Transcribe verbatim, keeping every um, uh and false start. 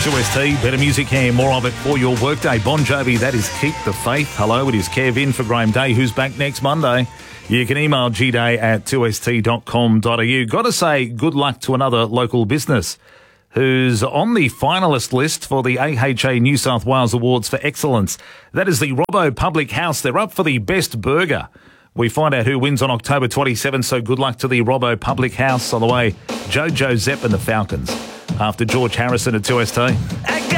two S T, better music here, more of it for your workday. Bon Jovi, that is Keep the Faith. Hello, it is Kev in for Graham Day, who's back next Monday. You can email gday at two s t dot com dot a u. Got to say good luck to another local business who's on the finalist list for the A H A New South Wales Awards for Excellence. That is the Robbo Public House. They're up for the best burger. We find out who wins on October twenty-seventh, so good luck to the Robbo Public House. On the way, Jojo Zepp and the Falcons. After George Harrison at two S T.